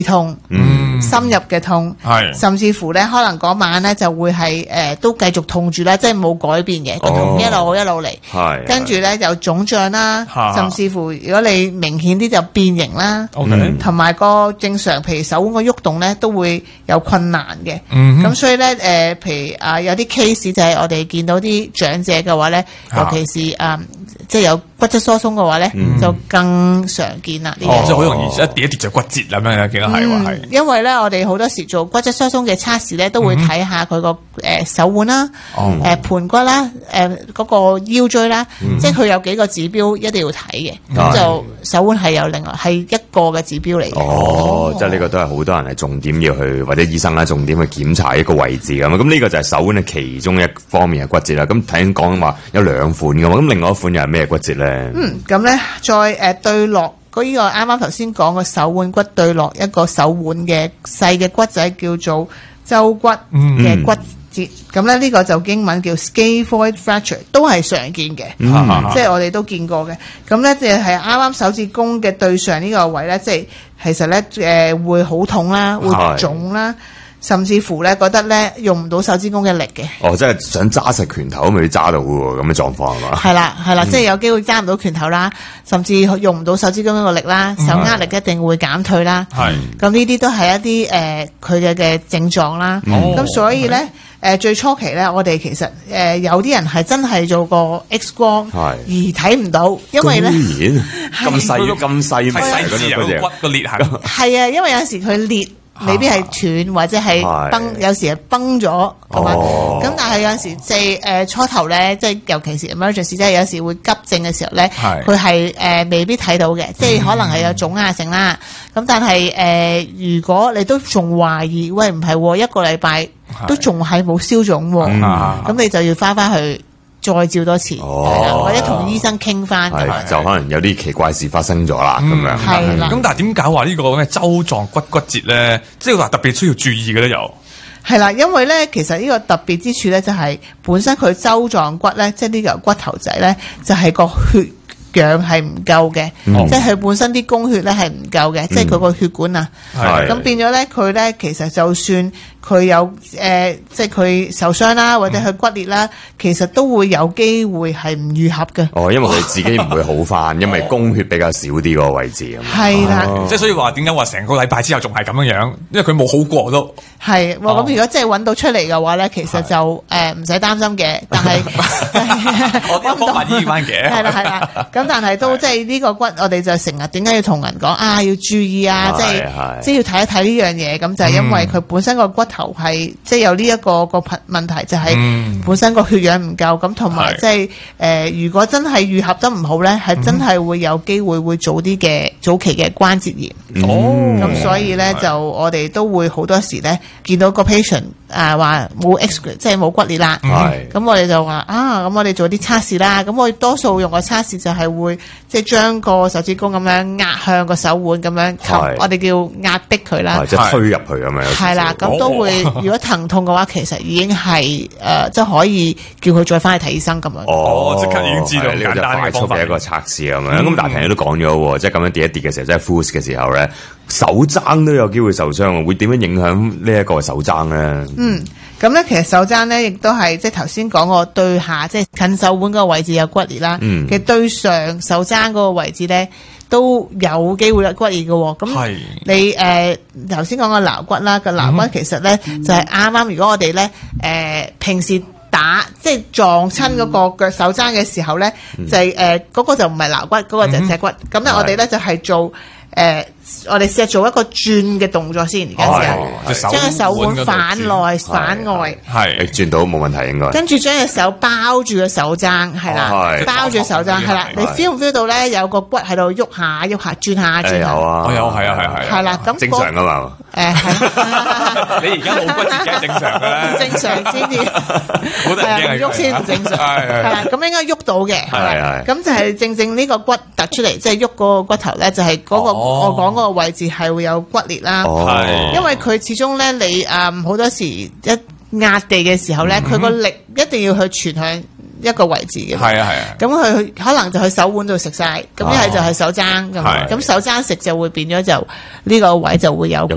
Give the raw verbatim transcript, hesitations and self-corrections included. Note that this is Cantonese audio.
痛，嗯，深入嘅痛， 係甚至乎咧可能嗰晚咧就會係誒、呃、都繼續痛住啦，即係冇改變嘅個痛一路一路嚟， 係跟住咧就腫脹啦，甚至乎如果你明顯啲就變形啦， 嗯， 同埋個正常譬如手腕個喐動咧都會有困難嘅，咁、 嗯、 所以咧誒、呃、譬如啊、呃、有啲 case 就係我哋見到啲長者嘅話咧，尤其是啊、呃、即係有骨質疏鬆嘅話咧、嗯，就更常見啦。呢哦，即係好容易一跌一跌就骨折咁樣嘅，見到係話係。 因為咧，我哋好多時做骨質疏鬆嘅測試咧，都會睇下佢個誒手腕啦，誒、 哦呃、盤骨啦，誒、呃、嗰、那個腰椎啦，嗯、即係佢有幾個指標一定要睇嘅。咁就手腕係有另外係一個嘅指標嚟嘅。 哦，即係呢個都係好多人係重點要去，或者醫生啦重點去檢查一個位置咁啊。咁呢個就係手腕嘅其中一方面嘅骨折啦。咁睇緊講話有兩款㗎嘛，咁另外一款又係咩骨折咧？ 嗯，咁咧再誒、呃、對落。嗰、這、呢個啱啱頭先講個手腕骨對落一個手腕嘅細嘅骨仔叫做舟骨嘅骨折，咁咧呢個就英文叫 scaphoid fracture， 都係常見嘅，嗯、即係我哋都見過嘅。咁咧就係啱啱手指公嘅對上呢個位咧，即係其實咧誒、呃、會好痛啦，會腫啦。甚至乎咧覺得咧用唔到手指公嘅力嘅， 哦，即係想揸實拳頭都未揸到喎，咁嘅狀況係嘛？ 係啦係啦，即係有機會揸唔到拳頭啦，甚至用唔到手指公嘅力啦，手握力一定會減退啦。係，咁呢啲都係一啲誒佢嘅嘅症狀啦。咁、嗯、所以咧誒、呃、最初期咧，我哋其實誒、呃、有啲人係真係做過 X 光而睇唔到，因為咧咁細咁細微嗰啲嗰隻骨個裂痕係啊，因為有時佢裂。未必係斷或者係崩，有時係崩咗咁啊。咁、哦、但係有陣時即係誒初頭咧，即係尤其是 emergency，即係有時會急症嘅時候咧，佢係誒未必睇到嘅，即係可能係有腫壓症啦。咁、嗯、但係誒、呃，如果你都仲懷疑，喂唔係一個禮拜都仲係冇消腫，咁、嗯、你就要翻翻去。再照多次，哦、或者同醫生傾翻， 就可能有啲奇怪事發生咗啦，咁、嗯、樣。 係啦。 咁但係點解話呢個咩舟狀骨骨折咧？即係話特別需要注意嘅咧？又係啦，因為咧，其實呢個特別之處咧，就係本身佢舟狀骨咧，即係呢個骨頭仔咧，就係、是、個血氧係唔夠嘅，即係佢本身啲供血咧係唔夠嘅，即係佢個血管啊。咁變咗咧，佢咧其實就算佢有誒、呃，即係佢受傷啦，或者佢骨裂啦、嗯，其實都會有機會係唔愈合嘅。 哦，因為佢自己唔會好翻，因為供血比較少啲個位置咁。 係啦， 哦、即係所以話點解話成個禮拜之後仲係咁樣樣？因為佢冇好過都係。咁、哦、如果真係揾到出嚟嘅話咧，其實就誒唔使擔心嘅。但係我啲方法醫翻嘅。係啦係啦。咁但係都即係呢個骨，我哋就成日點解要同人講啊？要注意啊！即係即係要睇一睇呢樣嘢。咁就係因為佢本身個骨頭係即係有呢一個個問題，就係本身個血氧唔夠，咁同埋即係誒，如果真係愈合得唔好咧，係真係會有機會會早啲嘅早期嘅關節炎。哦，咁所以咧就我哋都會好多時咧見到個 patient 誒話冇 X 即係冇骨裂啦。係，咁我哋就話啊，咁我哋做啲測試啦。咁我哋多數用個測試就係會即係將個手指公咁樣壓向個手腕咁樣，我哋叫壓迫佢啦， 即係推入去咁樣。 係啦，咁都會。如果疼痛嘅話，其實已經係誒、呃，即係可以叫佢再翻去睇醫生咁樣。 哦，即刻已經知道呢個就快速嘅一個測試咁樣。咁、嗯、但係朋友都講咗，即係咁樣跌一跌嘅時候，即係 full 嘅時候咧，手踭都有機會受傷，會點樣影響呢一個手踭咧？嗯， 咁咧其實手踭咧亦都係即係頭先講過對下，即係近手腕嗰個位置有骨裂啦。嗯，其實對上手踭嗰個位置咧，都有機會有骨裂嘅喎，咁你誒頭先講個橈骨啦，個橈骨其實咧、嗯、就係啱啱，如果我哋咧誒平時打即係撞親嗰個腳手踭嘅時候咧、嗯，就係誒嗰個就唔係橈骨，嗰、嗰個就係脊骨，咁、嗯、咧我哋咧就係做。誒、呃，我哋試下做一個轉嘅動作先，而家試下將個手腕反內反外， 係轉到冇問題應該。 跟住將隻手包住個手踭，係啦，包住手踭，係啦。你 feel 唔 feel 到咧？有個骨喺度喐下喐下，轉下轉下。 有啊， 有係啊係係。 係啦，咁正常噶嘛。誒係。 你而家冇骨折梗係正常嘅啦。 正常先至。好得驚係喐先唔正常。係係。係啦，咁應該喐到嘅。係係。咁就係正正呢個骨突出嚟，即係喐嗰個骨頭咧，就係嗰個。我講嗰個位置係會有骨裂啦，哦、因為佢始終咧，你誒好多時一壓地嘅時候咧，佢、嗯、個力一定要去傳向一個位置嘅。係啊係啊，咁佢可能就去手腕度食晒，咁一係就係手踭咁，咁手踭食就會變咗就呢、這個位就會有骨